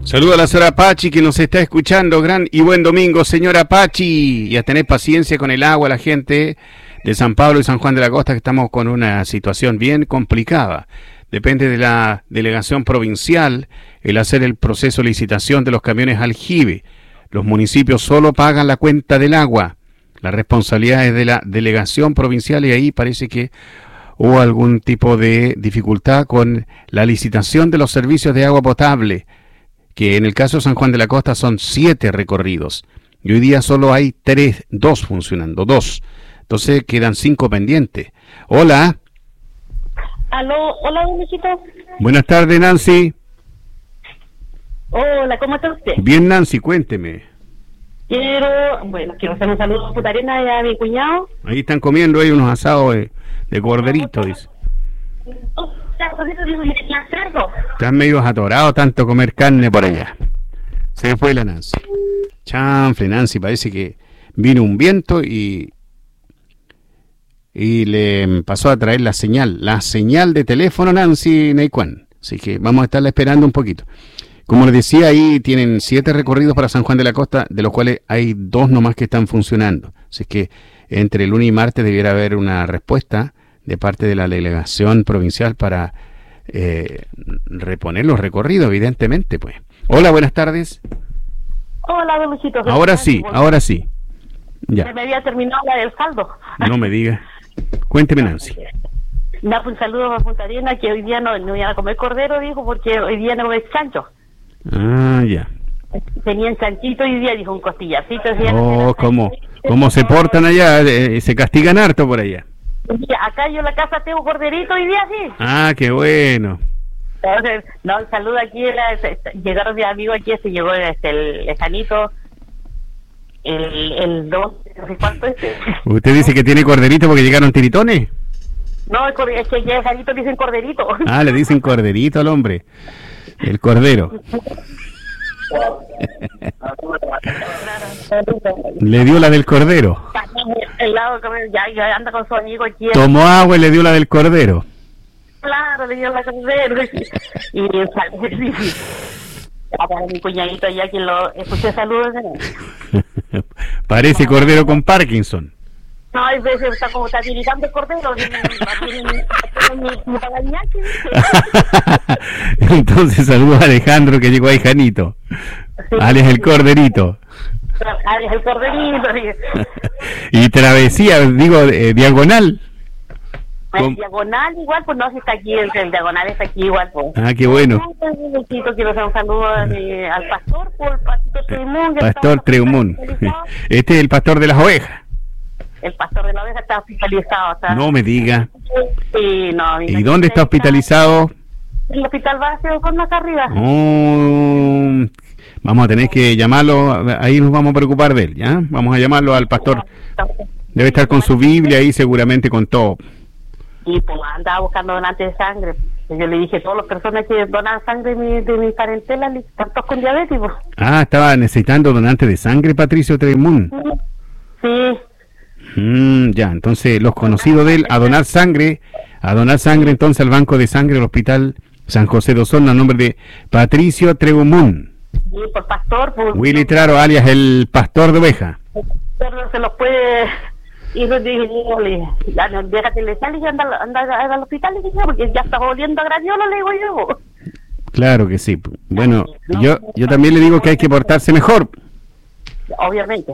Saludo a la señora Pachi que nos está escuchando. Gran y buen domingo, señora Pachi. Y a tener paciencia con el agua, la gente de San Pablo y San Juan de la Costa, que estamos con una situación bien complicada. Depende de la delegación provincial el hacer el proceso de licitación de los camiones aljibe. Los municipios solo pagan la cuenta del agua. La responsabilidad es de la delegación provincial y ahí parece que hubo algún tipo de dificultad con la licitación de los servicios de agua potable, que en el caso de San Juan de la Costa son 7 recorridos. Y hoy día solo hay 2 funcionando, 2. Entonces quedan 5 pendientes. Hola. Aló, hola, mijito. Buenas tardes, Nancy. Hola, ¿cómo está usted? Bien, Nancy, cuénteme. Quiero hacer un saludo a Punta Arenas y a mi cuñado. Ahí están comiendo ahí unos asados de corderito, dice. Están medio atorados tanto comer carne por allá. Se fue la Nancy. Chanfle, Nancy, parece que vino un viento y le pasó a traer la señal de teléfono, Nancy Neycuan. Así que vamos a estarla esperando un poquito. Como les decía, ahí tienen 7 recorridos para San Juan de la Costa, de los cuales hay 2 nomás que están funcionando. Así que entre lunes y martes debiera haber una respuesta de parte de la delegación provincial para reponer los recorridos, evidentemente, pues. Hola, buenas tardes. Hola, Luchito. Ahora sí. Ya. Me había terminado la del saldo. No me diga. Cuénteme, Nancy. Un saludo a Punta Arenas, que hoy día no voy a comer cordero, dijo, porque hoy día no es chancho. Ah, ya. Tenían chanchito hoy día, dijo, un costillacito. Oh, ¿cómo se portan allá? ¿Se castigan harto por allá? Acá yo en la casa tengo corderito hoy día, sí. Ah, qué bueno. Entonces, el saludo aquí, llegaron mis amigos aquí, llegó el lejanito, el 2, no sé cuánto es. ¿Usted dice que tiene corderito porque llegaron tiritones? No, es que ya lejanito dicen corderito. Ah, le dicen corderito al hombre. El cordero. Le dio la del cordero. El lado ya anda con su amigo aquí. Tomó agua y le dio la del cordero. Claro, le dio la del cordero. Y para mi cuñadito allá, quien lo escuché, saludos. Parece cordero con Parkinson. No, a veces está como está tiritando el cordero. Entonces saludos a Alejandro que llegó ahí, Janito. Sí. Alias el corderito. Alias el corderito. Y travesía, diagonal. El diagonal igual, pues no, si está aquí, el diagonal está aquí igual, pues. Ah, qué bueno. Quiero hacer un saludo al pastor, por Pastor Treumún. Pastor Treumún. Este es el pastor de las ovejas. El pastor de la oveja está hospitalizado. No me diga. Sí, no. ¿Y dónde está hospitalizado? En el hospital básico con acá arriba. Oh, vamos a tener que llamarlo, ahí nos vamos a preocupar de él, ¿ya? Vamos a llamarlo al pastor. Debe estar con su Biblia ahí, seguramente con todo. Y pues andaba buscando donantes de sangre. Yo le dije, todas las personas que donan sangre de mi parentela, están todos con diabetes. Pues. Ah, estaba necesitando donantes de sangre, Patricio Treumún. Sí. Ya, entonces los conocidos de él, a donar sangre entonces al banco de sangre del Hospital San José de Osorno, a nombre de Patricio Treumún. Sí, por pastor. Por Willy Traro, alias el pastor de oveja. Pero se los puede... Y yo dije, déjate le sale y anda al hospital, y dije, porque ya está volviendo a graviola, le digo yo. Claro que sí. Bueno, yo también le digo que hay que portarse mejor. Obviamente.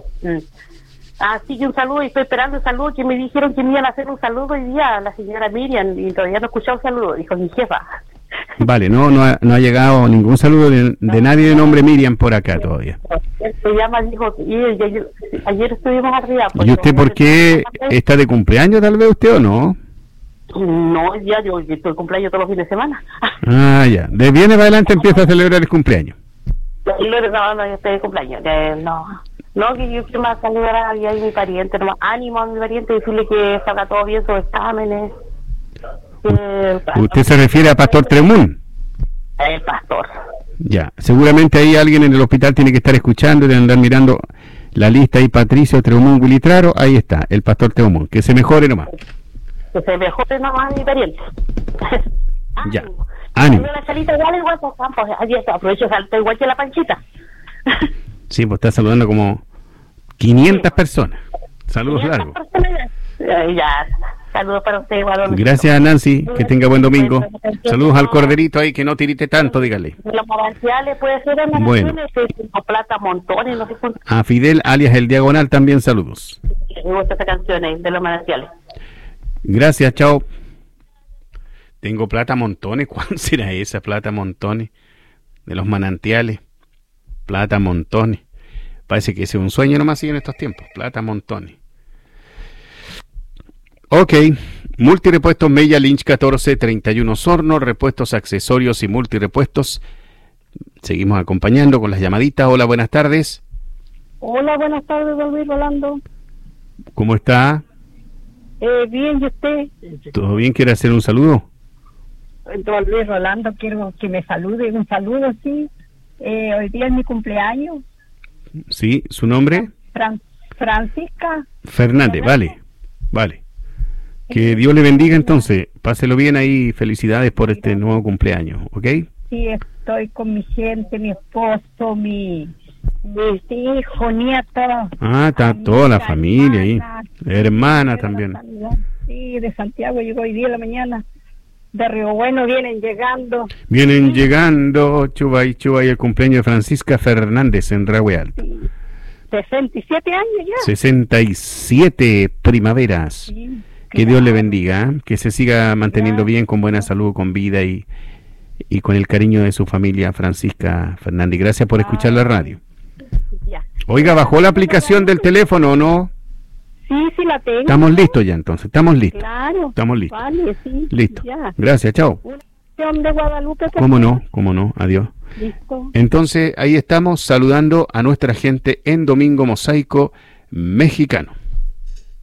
Así que un saludo, y estoy esperando un saludo, que me dijeron que me iban a hacer un saludo hoy día a la señora Miriam, y todavía no he escuchado un saludo, dijo mi jefa. Vale, no ha llegado ningún saludo de nadie de nombre Miriam por acá todavía. Se llama, dijo, y ayer estuvimos arriba. ¿Y usted por qué está de cumpleaños tal vez usted o no? No, ya yo estoy de cumpleaños todos los fines de semana. Ah, ya. De viene para adelante empieza a celebrar el cumpleaños. No, yo estoy de cumpleaños, no, que yo quiero más saludar a mi pariente, nomás ánimo a mi pariente, decirle que salga todo bien sus exámenes. ¿Usted se refiere a Pastor Treumún? El pastor. Ya, seguramente ahí alguien en el hospital tiene que estar escuchando, debe andar mirando la lista ahí, Patricio Treumún, Willy Traro, ahí está, el pastor Treumún, que se mejore nomás. Que se mejore nomás mi pariente. Ya. Ánimo. Ánimo. Saludo a la Chalita igual por campo. Adiós, aprovecho salto igual que la Panchita. Sí, pues está saludando como 500 personas. Saludos Y estas largos. personas ya. Saludos para usted, igual. Gracias, Nancy. Que tenga buen domingo. Saludos al corderito ahí, que no tirite tanto, dígale. Los mananciales puede ser en Bueno. plata montones, no sé cuánto. A Fidel, alias El Diagonal, también saludos. Me gusta esta canción de los mananciales. Gracias, chao. Tengo plata montones. ¿Cuál será esa plata montones? De los manantiales. Plata montones. Parece que ese es un sueño nomás en estos tiempos. Plata montones. Ok. Multirepuestos Mella Lynch 1431 Sorno. Repuestos, accesorios y multirepuestos. Seguimos acompañando con las llamaditas. Hola, buenas tardes. Hola, buenas tardes, don Luis Rolando. ¿Cómo está? Bien, ¿y usted? ¿Todo bien? ¿Quiere hacer un saludo? Don Luis Rolando, quiero que me salude, un saludo, sí. Hoy día es mi cumpleaños. Sí, ¿su nombre? Francisca. Fernández, vale. Que Dios le bendiga entonces. Páselo bien ahí. Felicidades por este nuevo cumpleaños, ¿ok? Sí, estoy con mi gente, mi esposo, mis hijos, nietos. Ah, está toda la familia ahí. Hermana también. Sí, de Santiago llegó hoy día en la mañana. De Río Bueno vienen llegando. Vienen llegando, Chubay, el cumpleaños de Francisca Fernández en Rahue Alto. Sí. 67 años ya. 67 primaveras. Sí, que Dios le bendiga, ¿eh? Que se siga manteniendo bien, con buena salud, con vida y con el cariño de su familia, Francisca Fernández. Gracias por escuchar la radio. Ya. Oiga, ¿bajó la aplicación del teléfono o no? Sí, la tengo. Estamos listos ya entonces, estamos listos. Claro. Estamos listos. Vale, sí. Listo. Ya. Gracias, chao. Una canción de Guadalupe. ¿Cómo no? Adiós. Listo. Entonces, ahí estamos saludando a nuestra gente en Domingo Mosaico Mexicano.